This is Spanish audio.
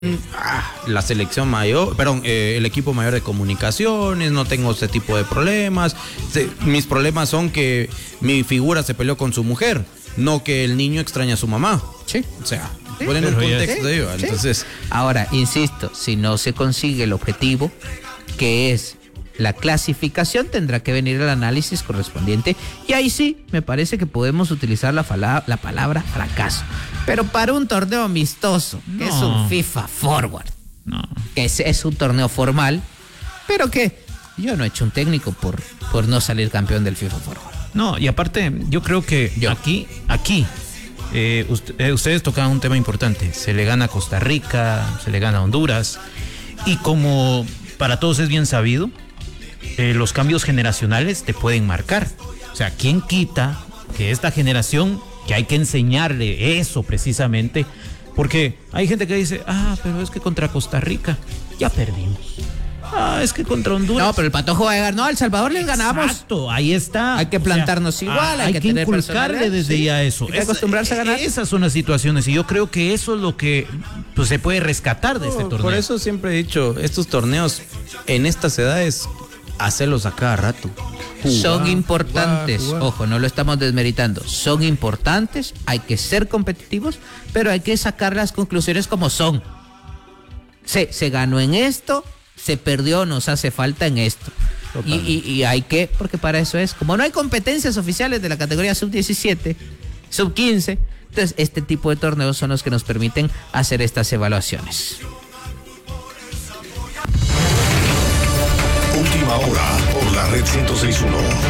la selección mayor, perdón, el equipo mayor de comunicaciones, no tengo ese tipo de problemas. Mis problemas son que mi figura se peleó con su mujer, no que el niño extraña a su mamá. Sí. O sea, Sí, ponen un contexto de ello. Sí. Entonces, ahora, insisto, si no se consigue el objetivo, que es la clasificación, tendrá que venir el análisis correspondiente y ahí sí, me parece que podemos utilizar la palabra fracaso. Pero para un torneo amistoso, que es un FIFA Forward, que es un torneo formal, pero que yo no he hecho un técnico por no salir campeón del FIFA Forward. No, y aparte, yo creo que aquí ustedes tocaban un tema importante. Se le gana a Costa Rica, se le gana a Honduras, y como para todos es bien sabido, los cambios generacionales te pueden marcar. O sea, ¿quién quita que esta generación, que hay que enseñarle eso precisamente? Porque hay gente que dice, pero es que contra Costa Rica ya perdimos. Es que contra Honduras. No, pero el Patojo va a llegar. No, a El Salvador les ganamos. Exacto, ahí está. Hay que plantarnos igual, hay que tener inculcarle desde ya eso. Hay que acostumbrarse a ganar. Esas son las situaciones, y yo creo que eso es lo que pues, se puede rescatar de este torneo. por eso siempre he dicho, estos torneos en estas edades, hacerlos a cada rato. Son importantes, jugar. ojo, no lo estamos desmeritando, son importantes, hay que ser competitivos, pero hay que sacar las conclusiones como son. Se ganó en esto, se perdió, nos hace falta en esto. Y hay que, porque para eso es, como no hay competencias oficiales de la categoría sub-17, sub-15, entonces este tipo de torneos son los que nos permiten hacer estas evaluaciones. Última hora por la Red 106.1.